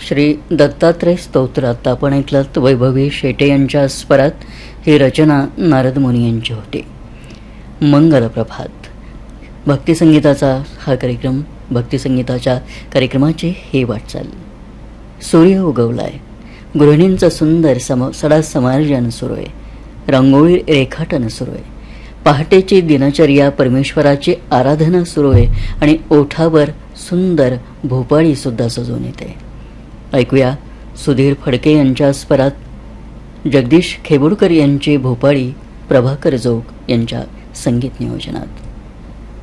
श्री दत्तात्रय स्तोत्र आता आपण ऐकलात वैभवी शेटे यांच्या स्वरात. ही रचना नारद मुनी यांची होती. मंगल प्रभात. भक्तिसंगीताचा हा कार्यक्रम, भक्तिसंगीताच्या कार्यक्रमाची ही वाटचाल. सूर्य उगवलाय, गृहिणींचं सुंदर सडा समार्जन सुरू आहे, रांगोळी रेखाटन सुरू आहे, पहाटेची दिनचर्या परमेश्वराची आराधना सुरू आहे आणि ओठावर सुंदर भोपाळी सुद्धा सजून येते. ऐकूया सुधीर फडके यांच्या स्वरात जगदीश खेबुडकर यांची भोपाळी प्रभाकर जोग यांच्या संगीत नियोजनात.